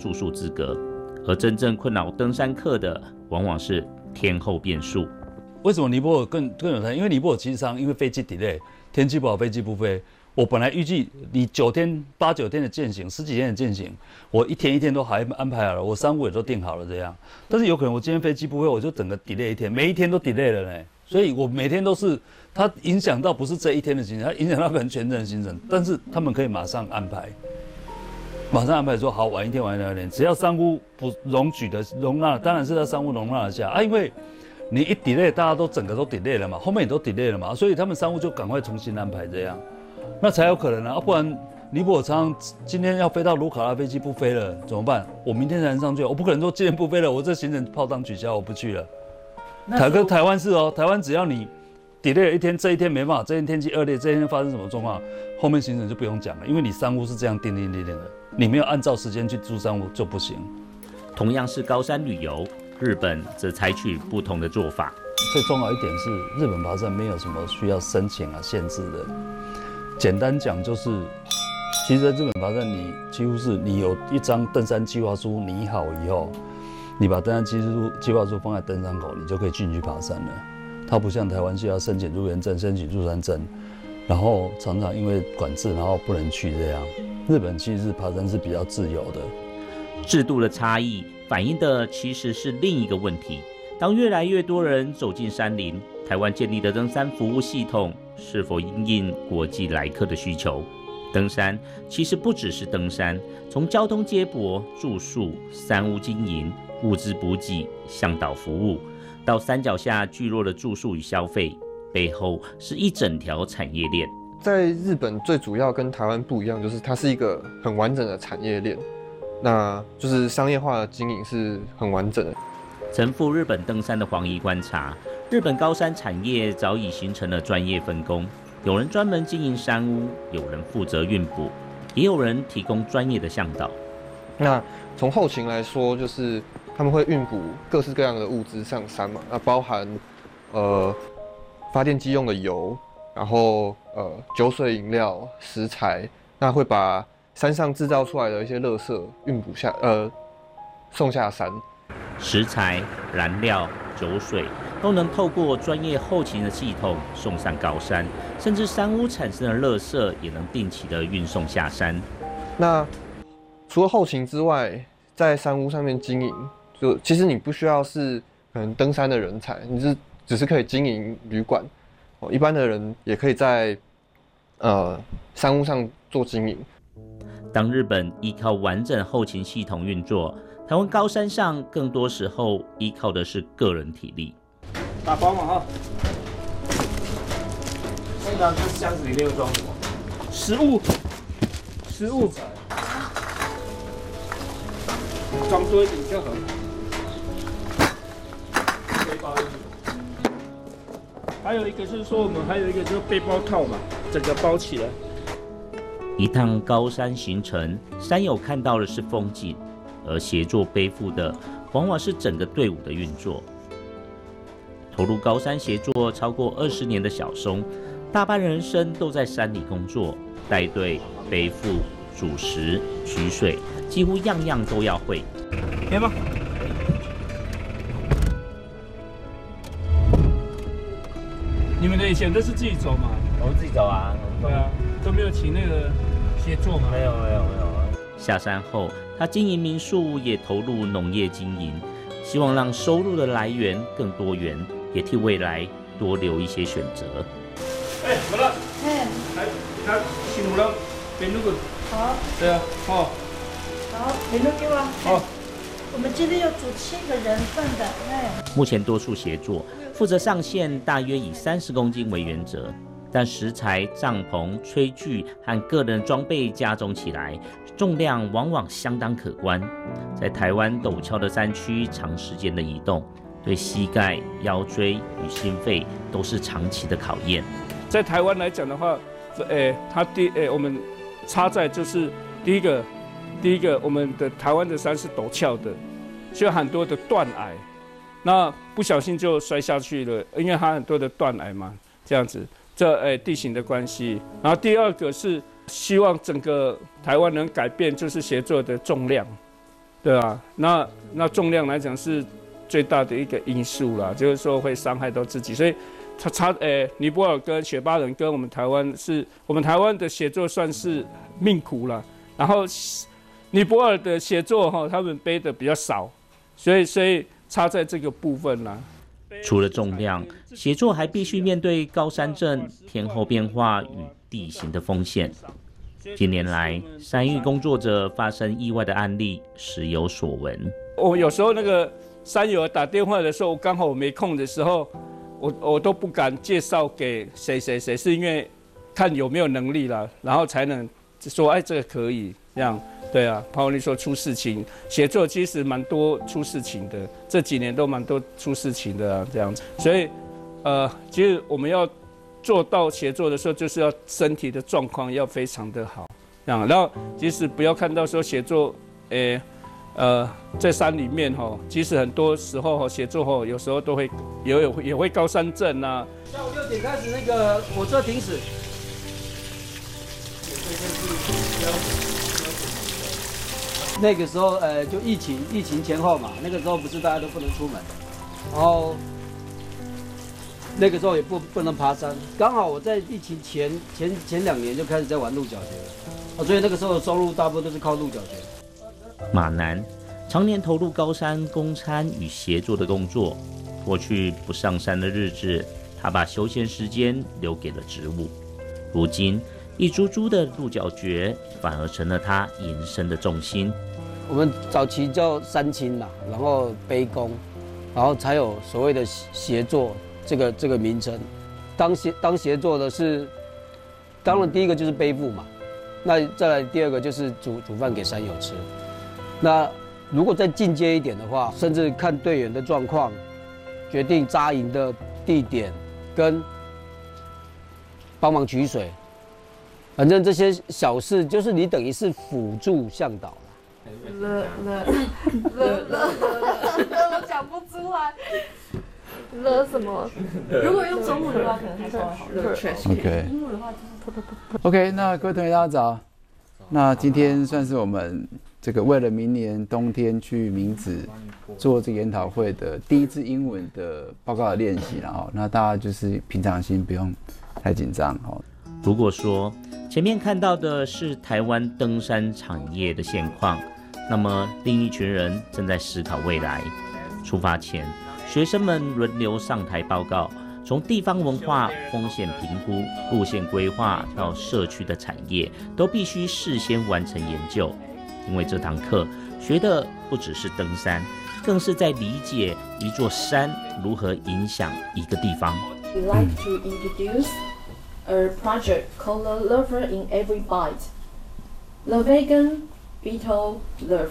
住宿资格，而真正困扰登山客的往往是天候变数。 为什么尼泊尔更有难？因为尼泊尔其实上因为飞机 delay， 天气不好，飞机不飞。我本来预计你8、9天的健行，10几天的健行，我一天一天都还安排好了，我商务也都定好了这样。但是有可能我今天飞机不飞，我就整个 delay 一天，每一天都 delay 了呢。所以我每天都是它影响到不是这一天的行程，它影响到可能全程的行程。但是他们可以马上安排说好晚一天，只要商务不容纳，当然是在商务容纳得下啊，因为你一 delay， 大家都整个都 delay 了嘛，后面也都 delay 了嘛，所以他们商务就赶快重新安排这样。那才有可能啊，不然尼泊尔常常今天要飞到卢卡拉，飞机不飞了怎么办？我明天才能上去，我不可能说今天不飞了，我这行程泡汤取消，我不去了。台湾是哦，台湾只要你 delay 了一天，这一天没办法，这一天天气恶劣，这一天发生什么状况，后面行程就不用讲了，因为你商务是这样定的，你没有按照时间去住商务就不行。 同样是高山旅游，日本则采取不同的做法。 最重要一点是，日本爬山没有什么需要申请限制的。简单讲就是，其实在日本爬山，你几乎是你有一张登山计划书拟好以后，你把登山计划书放在登山口，你就可以进去爬山了。它不像台湾需要申请入园证、申请入山证，然后常常因为管制，然后不能去这样。日本其实爬山是比较自由的。 制度的差异反映的其实是另一个问题。当越来越多人走进山林，台湾建立的登山服务系统是否因应国际来客的需求？登山其实不只是登山，从交通接驳、住宿、山屋经营、物资补给、向导服务，到山脚下聚落的住宿与消费，背后是一整条产业链。 在日本最主要跟台湾不一样，就是它是一个很完整的产业链，那就是商业化的经营是很完整的。 曾赴日本登山的黄怡观察，日本高山产业早已形成了专业分工，有人专门经营山屋，有人负责运补，也有人提供专业的向导。 那从后勤来说，就是他们会运补各式各样的物资上山嘛，那包含发电机用的油，然后酒水饮料、食材，那会把山上制造出来的一些垃圾运补送下山。 食材、燃料、酒水都能透过专业后勤的系统送上高山，甚至山屋产生的垃圾也能定期的运送下山。 那除了后勤之外，在山屋上面经营，就其实你不需要是可能登山的人才，你只是可以经营旅馆，一般的人也可以在山屋上做经营。 当日本依靠完整后勤系统运作，台湾高山上更多时候依靠的是个人体力。 打包嘛哈。通常这箱子里面又装什么？食物。装多一点就好。背包。还有一个是说，我们还有一个就是背包套嘛，整个包起来。 一趟高山行程，山友看到的是风景，而协作背负的往往是整个队伍的运作。投入高山协作超过20年的小松，大半人生都在山里工作，带队、背负、煮食、取水，几乎样样都要会。 可以吗？你们的以前都是自己走吗？ 我们自己走啊。 对啊，都没有请那个协作吗？ 没有。下山后，他经营民宿，也投入农业经营，希望让收入的来源更多元，也替未来多留一些选择。 哎，怎么了？来，他辛苦了，边路个。 好。 对啊，哦。 好，边路给我。 好。 我们今天要煮7个人份的， 目前多数协作，负责上线大约以30公斤为原则，但食材、帐篷、炊具和个人装备加总起来，重量往往相当可观。在台湾陡峭的山区长时间的移动，对膝盖、腰椎与心肺都是长期的考验。 在台湾来讲的话，我们差在就是第一个，我们的台湾的山是陡峭的，所以很多的断崖，那不小心就摔下去了，因为它很多的断崖嘛，这样子，地形的关系。然后第二个是希望整个台湾能改变，就是协作的重量， 对啊，那重量来讲是最大的一个因素啦，就是说会伤害到自己，所以尼泊尔跟雪巴人跟我们台湾的协作算是命苦啦，然后尼泊尔的协作他们背的比较少，所以差在这个部分啦。 除了重量，协作还必须面对高山症、天候变化与地形的风险。近年来，山域工作者发生意外的案例时有所闻。 我有时候那个山友打电话的时候，刚好我没空的时候，我都不敢介绍给谁，是因为看有没有能力啦，然后才能说哎这个可以这样。对啊，怕你说出事情，协作其实蛮多出事情的，这几年都蛮多出事情的啊，这样子。所以其实我们要做到协作的时候，就是要身体的状况要非常的好，这样。然后即使不要看到说协作，在山里面其实很多时候协作有时候都会也会高山症啊。 下午6点开始那个火车停驶。那个时候就疫情前后嘛，那个时候不是大家都不能出门，然后那个时候也不能爬山，刚好我在疫情前2年就开始在玩鹿角蕨了，所以那个时候的收入大部分都是靠鹿角蕨。 马南常年投入高山供餐与协作的工作，过去不上山的日子，他把休闲时间留给了植物。如今，一株株的鹿角蕨反而成了他营生的重心。 我们早期叫山青啦，然后背工，然后才有所谓的协作这个名称。当协作的是，当然第一个就是背负嘛，那再来第二个就是煮饭给山友吃。那如果再进阶一点的话，甚至看队员的状况，决定扎营的地点跟帮忙取水。反正这些小事，就是你等于是辅助向导了，我讲不出来。了什么？如果用中文的话，可能还稍微好。 OK。英文的话就是。OK， 那各位同学大家早。那今天算是我们这个为了明年冬天去明子做这个研讨会的第一次英文的报告的练习，然后那大家就是平常心，不用太紧张哦。 如果说前面看到的是台湾登山产业的现况，那么另一群人正在思考未来。出发前，学生们轮流上台报告，从地方文化、风险评估、路线规划到社区的产业，都必须事先完成研究。因为这堂课学的不只是登山，更是在理解一座山如何影响一个地方。 We like to introduce a project called the Lover in Every Bite. The vegan beetle love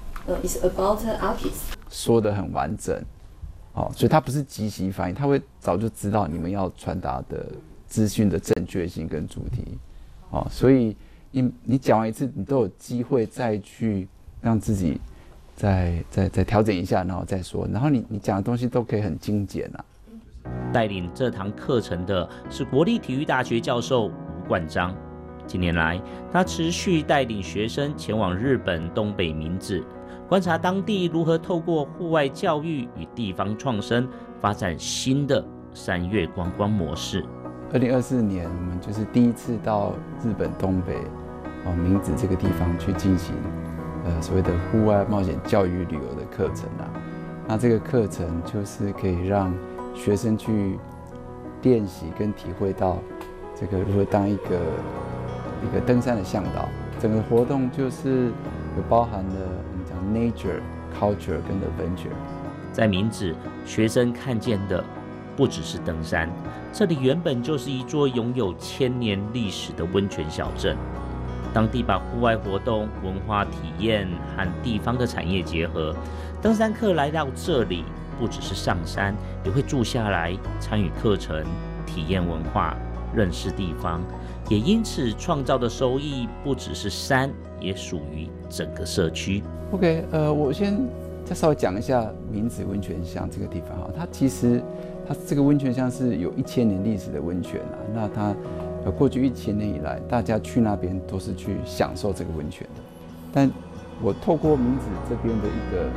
is about artists. 说得很完整，所以它不是即席反应，它会早就知道你们要传达的资讯的正确性跟主题，所以你讲完一次，你都有机会再去让自己再调整一下，然后再说，然后你讲的东西都可以很精简啊。 带领这堂课程的是国立体育大学教授吴冠章。近年来，他持续带领学生前往日本东北明子，观察当地如何透过户外教育与地方创生，发展新的山岳观光模式。 2024年，我们就是第一次到日本东北明子这个地方去进行所谓的户外冒险教育旅游的课程啊。那这个课程就是可以让学生去练习跟体会到这个如何当一个登山的向导。整个活动就是有包含了我们讲 nature、culture 跟 adventure。 在明子，学生看见的不只是登山，这里原本就是一座拥有1000年历史的温泉小镇。当地把户外活动、文化体验和地方的产业结合，登山客来到这里，不只是上山，也会住下来，参与课程，体验文化，认识地方。也因此创造的收益不只是山，也属于整个社区。 OK， 我先再稍微讲一下明子温泉乡这个地方哈。它这个温泉乡是有1000年历史的温泉啊。那它过去1000年以来，大家去那边都是去享受这个温泉的。但我透过名字这边的一个